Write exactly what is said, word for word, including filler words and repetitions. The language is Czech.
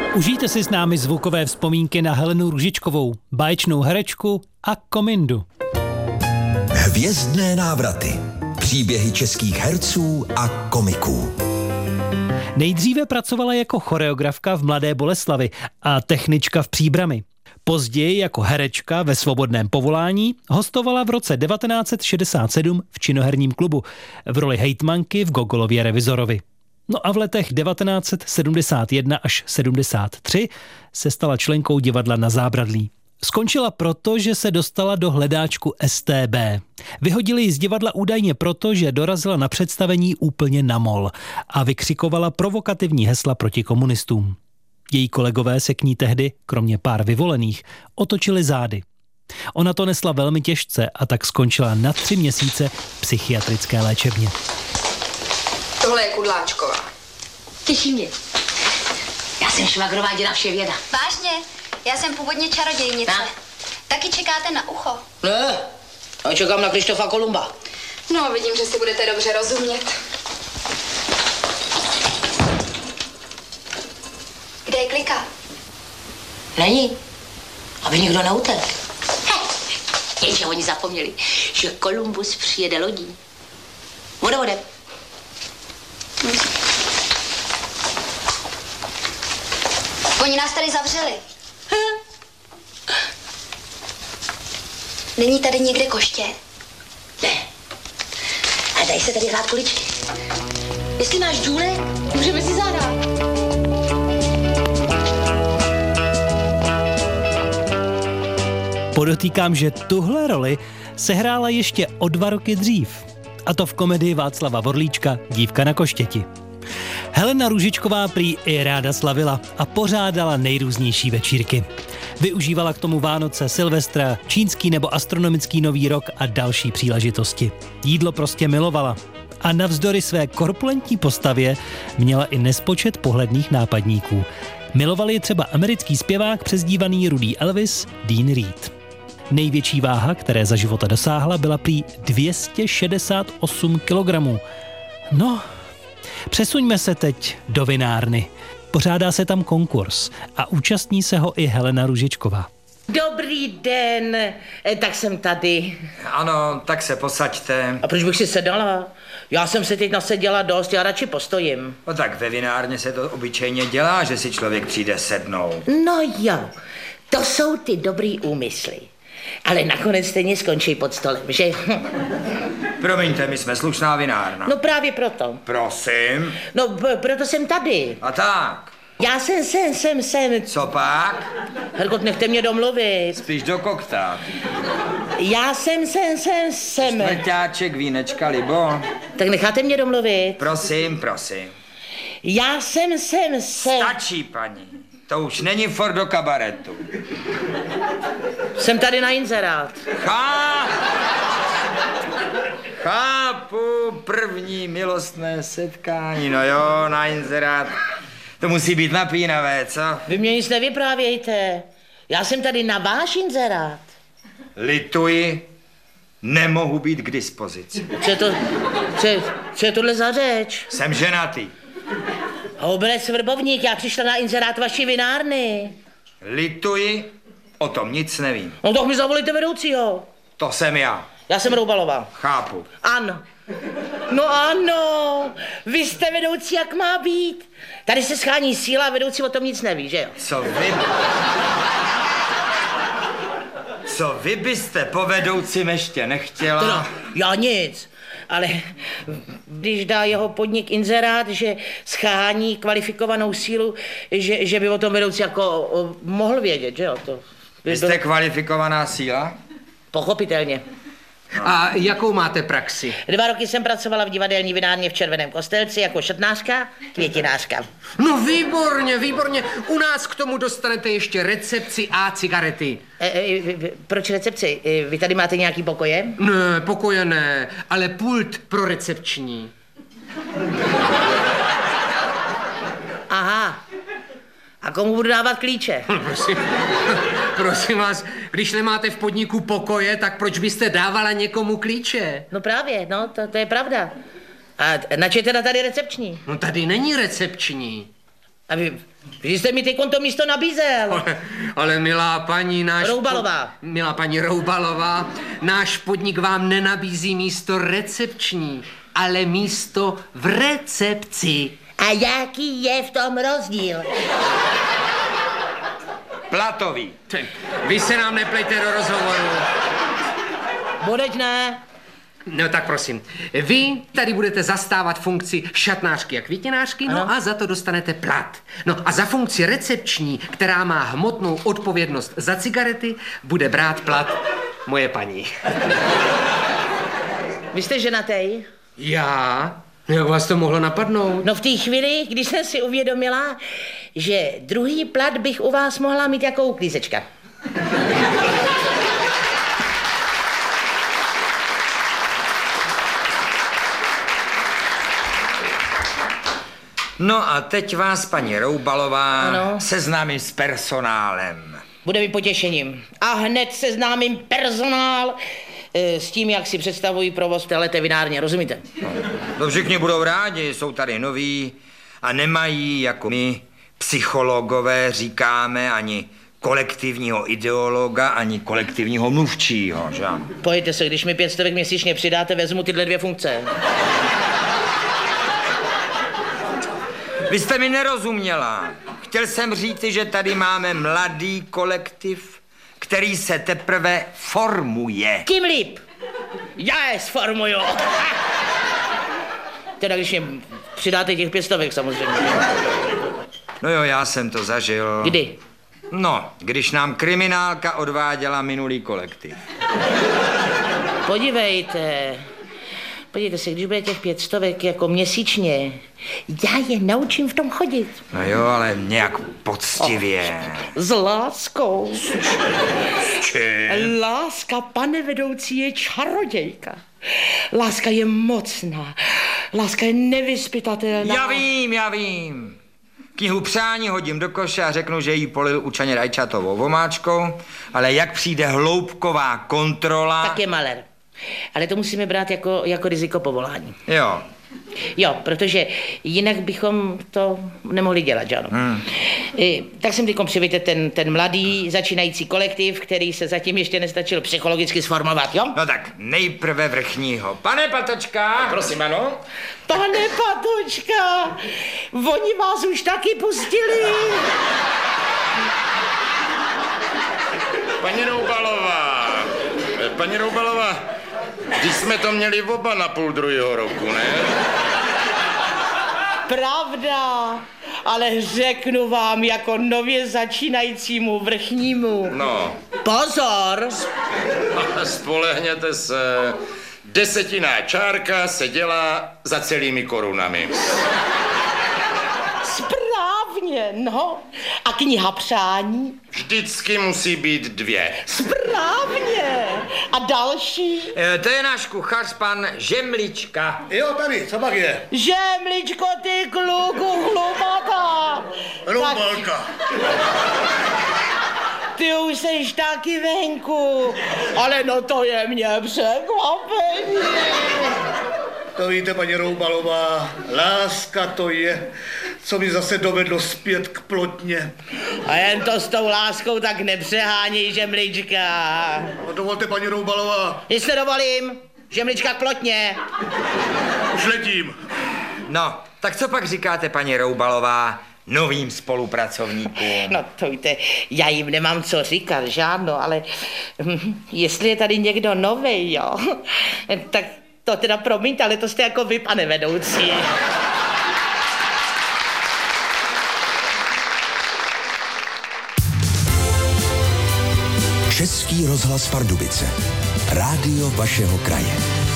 Užijte si s námi zvukové vzpomínky na Helenu Růžičkovou, báječnou herečku a komindu. Hvězdné návraty. Příběhy českých herců a komiků. Nejdříve pracovala jako choreografka v Mladé Boleslavi a technička v Příbrami. Později jako herečka ve svobodném povolání hostovala v roce devatenáct set šedesát sedm v Činoherním klubu v roli hejtmanky v Gogolově Revizorovi. No a v letech devatenáct set sedmdesát jedna až sedmdesát tři se stala členkou divadla Na Zábradlí. Skončila proto, že se dostala do hledáčku S T B. Vyhodili ji z divadla údajně proto, že dorazila na představení úplně na mol a vykřikovala provokativní hesla proti komunistům. Její kolegové se k ní tehdy, kromě pár vyvolených, otočili zády. Ona to nesla velmi těžce a tak skončila na tři měsíce v psychiatrické léčebně. Tohle je Kudláčková. Těší mě. Já jsem švagrová děda Vševěda. Vážně? Já jsem původně čarodějnice. Tak. Taky čekáte na ucho? Ne, já čekám na Krištofa Kolumba. No, vidím, že si budete dobře rozumět. Kde je klika? Není. Aby nikdo neutekl. Jenže oni zapomněli, že Kolumbus přijede lodí. Vode, vode. Hm. Oni nás tady zavřeli. Hm. Není tady někde koště? Ne. A daj se tady hrát kuličky. Jestli máš džůle, můžeme si zahrát. Podotýkám, že tuhle roli sehrála ještě o dva roky dřív. A to v komedii Václava Vorlíčka Dívka na koštěti. Helena Růžičková prý i ráda slavila a pořádala nejrůznější večírky. Využívala k tomu Vánoce, Silvestra, čínský nebo astronomický nový rok a další příležitosti. Jídlo prostě milovala. A navzdory své korpulentní postavě měla i nespočet pohledných nápadníků. Miloval ji třeba americký zpěvák přezdívaný Rudý Elvis Dean Reed. Největší váha, které za života dosáhla, byla prý dvě stě šedesát osm kilogramů. No, přesuňme se teď do vinárny. Pořádá se tam konkurs a účastní se ho i Helena Růžičková. Dobrý den, e, tak jsem tady. Ano, tak se posaďte. A proč bych si sedala? Já jsem se teď naseděla dost, já radši postojím. No tak ve vinárně se to obyčejně dělá, že si člověk přijde sednout. No jo, to jsou ty dobrý úmysly. Ale nakonec stejně skončí pod stolem, že? Promiňte, my jsme slušná vinárna. No právě proto. Prosím. No p- proto jsem tady. A tak. Já jsem sem, sem, sem. Co pak? Hergot, nechte mě domluvit. Spíš do kokta. Já jsem sem, sem, sem. Čtvrťáček, vínečka, libo. Tak necháte mě domluvit. Prosím, prosím. Já jsem sem, sem. Stačí, paní. To už není for do kabaretu. Jsem tady na inzerát. Chápu. Chápu, první milostné setkání. No jo, na inzerát. To musí být napínavé, co? Vy mě nic nevyprávějte. Já jsem tady na váš inzerát. Lituji, nemohu být k dispozici. Co je to, co je, co je tohle za řeč? Jsem ženatý. Houblec Vrbovník, já přišla na inzerát vaší vinárny. Lituji, o tom nic nevím. No tak mi zavolíte vedoucího. To jsem já. Já jsem Roubalová. Chápu. Ano. No ano, vy jste vedoucí, jak má být. Tady se schání síla a vedoucí o tom nic neví, že jo? Co vy... Co vy byste po vedoucím ještě nechtěla? Teda, já nic. Ale když dá jeho podnik inzerát, že schání kvalifikovanou sílu, že, že by o tom vedoucí jako o, mohl vědět, že jo? To vy jste bylo... kvalifikovaná síla? Pochopitelně. A jakou máte praxi? Dva roky jsem pracovala v divadelní vinárně v Červeném Kostelci jako šatnářka, květinářka. No výborně, výborně. U nás k tomu dostanete ještě recepci a cigarety. E, e, proč recepci? E, vy tady máte nějaký pokoje? Ne, pokoje ne, ale pult pro recepční. Aha. A komu budu dávat klíče? Prosím, prosím vás, když nemáte v podniku pokoje, tak proč byste dávala někomu klíče? No právě, no, to, to je pravda. A nač je teda tady recepční? No tady není recepční. A vy, vy jste mi teď to místo nabízel. Ale, ale milá paní, náš... Roubalová. Po, milá paní Roubalová, náš podnik vám nenabízí místo recepční, ale místo v recepci. A jaký je v tom rozdíl? Platový. Vy se nám neplejte do rozhovoru. Bodeď ne. No tak prosím, vy tady budete zastávat funkci šatnářky a květinářky, no ano. a za to dostanete plat. No a za funkci recepční, která má hmotnou odpovědnost za cigarety, bude brát plat moje paní. Vy jste ženatej? Já? Jak vás to mohlo napadnout? No v té chvíli, když jsem si uvědomila, že druhý plat bych u vás mohla mít jako uklízečka. No a teď vás, paní Roubalová, ano. seznámím s personálem. Bude mi potěšením. A hned seznámím personál e, s tím, jak si představují provoz v téhleté vinárně, rozumíte? No, to všichni budou rádi, jsou tady noví a nemají, jako my, psychologové, říkáme, ani kolektivního ideologa, ani kolektivního mluvčího, že? Pojďte se, když mi pět stovek měsíčně přidáte, vezmu tyhle dvě funkce. Vy jste mi nerozuměla. Chtěl jsem říct, že tady máme mladý kolektiv, který se teprve formuje. Tím líp. Já je sformuju. Teda když mi přidáte těch pět stovek samozřejmě. No jo, já jsem to zažil. Kdy? No, když nám kriminálka odváděla minulý kolektiv. Podívejte. Podívejte se, když bude těch pět stovek jako měsíčně, já je naučím v tom chodit. No jo, ale nějak poctivě. S láskou. S čím? Láska, pane vedoucí, je čarodějka. Láska je mocná. Láska je nevyzpytatelná. Já vím, já vím. Knihu Přání hodím do koše a řeknu, že jí polil učaně rajčatovou vomáčkou, ale jak přijde hloubková kontrola... Tak je malér. Ale to musíme brát jako, jako riziko povolání. Jo. Jo, protože jinak bychom to nemohli dělat, že ano? Hmm. I, tak jsem teďkom přivítat ten, ten mladý začínající kolektiv, který se zatím ještě nestačil psychologicky sformovat, jo? No tak nejprve vrchního. Pane Patočka! Prosím, ano? Pane Patočka, oni vás už taky pustili. Paní Roubalová, paní Roubalová, když jsme to měli oba na půl druhého roku, ne? Pravda, ale řeknu vám jako nově začínajícímu vrchnímu. No. Pozor! Spolehněte se, desetiná čárka se dělá za celými korunami. Správně, no. A kniha Přání? Vždycky musí být dvě. Správně. A další? E, to je náš kuchař, pan Žemlička. Jo, tady, co pak je? Žemličko, ty kluku, chlupata. Roubalka. Ty už seš taky venku, ale no to je mě překvapení. To víte, paní Roubalová, láska to je, co mi zase dovedlo zpět k plotně. A jen to s tou láskou tak nepřehání, Žemlička. No, dovolte, paní Roubalová. Jestli dovolím, Žemlička k plotně. Už letím. No, tak co pak říkáte, paní Roubalová, novým spolupracovníkům? No to víte, já jim nemám co říkat, žádno, ale hm, jestli je tady někdo novej, jo, tak to teda promiňte, ale to jste jako vy, pane vedoucí. Český rozhlas Pardubice. Rádio vašeho kraje.